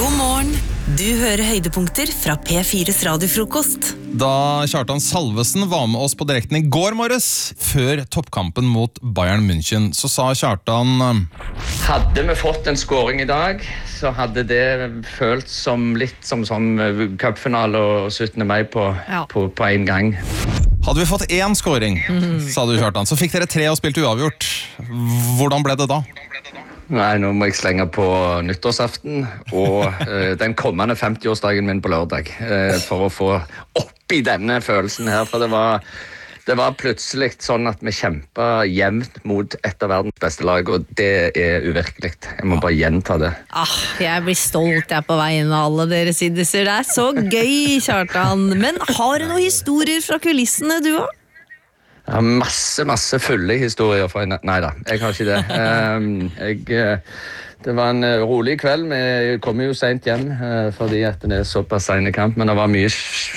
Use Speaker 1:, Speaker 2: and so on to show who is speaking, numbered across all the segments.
Speaker 1: God morgen, du hører høydepunkter fra P4's radiofrokost.
Speaker 2: Da Kjartan Salvesen var med oss på direkten i går morges, før toppkampen mot Bayern München, så sa Kjartan:
Speaker 3: Hadde vi fått en scoring i dag, så hadde det følt som litt som cupfinale og 17. mai på en gang.
Speaker 2: Hadde vi fått én scoring, sa du Kjartan, så fikk dere 3 og spilt uavgjort. Hvordan ble det da?
Speaker 3: Nei, nå må jeg slenge på nyttårsaften og den kommende 50-årsdagen min på lørdag for å få opp i denne følelsen her, for det var plutselig sånn at vi kjempet jevnt mot et av verdens beste lag, og det uvirkelig. Jeg må bare gjenta det.
Speaker 4: Jeg blir stolt på veien av alle dere sidiser. Det så gøy, Kjartan. Men har du noen historier fra kulissene, du også?
Speaker 3: Jeg har masse fulle historier fra Neida, jeg har ikke det. Det var en rolig kveld. Vi kom jo sent hjem fordi at det såpass sene kamp, men det var mye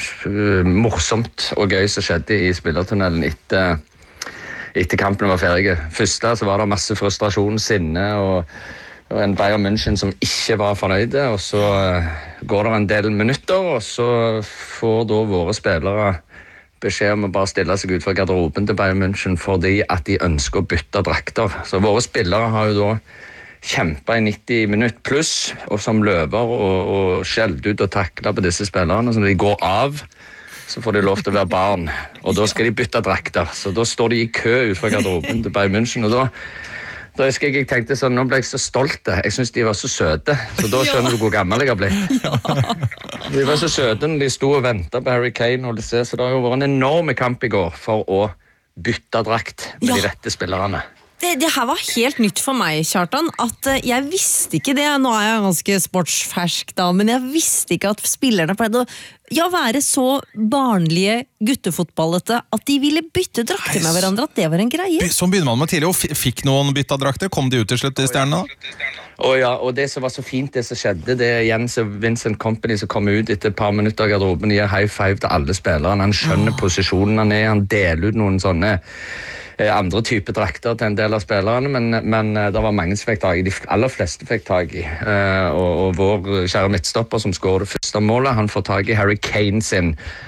Speaker 3: morsomt og gøy som skjedde i spillertunnelen etter kampen var ferdig. Først så var det masse frustrasjon, sinne og en Bayern München som ikke var fornøyde, og så går det en del minutter, og så får da våre spillere beskjed om å bare stille seg ut fra garderoben til Bayern München fordi at de ønsker å bytte drakter. Så våre spillere har jo da kjempet i 90 minutter pluss, og som løver og skjelt ut og taklet på disse spillerne. Så når de går av, så får de lov til å være barn. Og da skal de bytte drakter. Så da står de i kø ut fra garderoben til Bayern München, og da husker jeg tenkte sånn, nå ble jeg så stolt. Jeg synes de var så søte, så da skjønner du hvor gammel jeg har blitt. De var så søte når de stod og ventet på Harry Kane, så det har jo vært en enorm kamp i går for å bytte drakt med de rette spillerne.
Speaker 4: Det her var helt nytt for meg, Kjartan, at jeg visste ikke det. Nå jeg ganske sportsfersk da, men jeg visste ikke at spillerne pleide å være så barnlige guttefotballete at de ville bytte drakter med hverandre, at det var en greie.
Speaker 2: Sånn begynner man med tidlig, og fikk noen bytta drakter? Kom de ut til slutt i stjernene?
Speaker 3: Og det som var så fint, det som skjedde, det Jens og Vincent Kompany som kom ut etter et par minutter av garderoben, gir high five til alle spillerne. Han skjønner posisjonen han deler ut noen sånne andre typer drakter til en del av spillerne, men det var mange som fikk tag i. De aller fleste fikk tag i. Og vår kjære midtstopper som skårer det første målet, han får tag i Harry Kane sin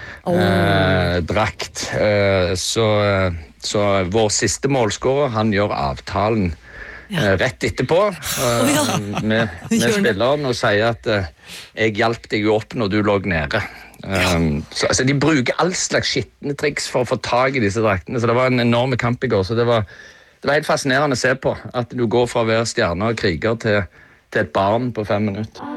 Speaker 3: drakt. Så vår siste målskårer, han gjør avtalen rett etterpå med spilleren og sier at jeg hjalp deg jo opp når du lå nede. Så de bruker all slags skittende triks for å få tag i disse draktene, så det var en enorm kamp i går, så det var helt fascinerende å se på at du går fra å være stjerne og kriger til et barn på 5 minutter.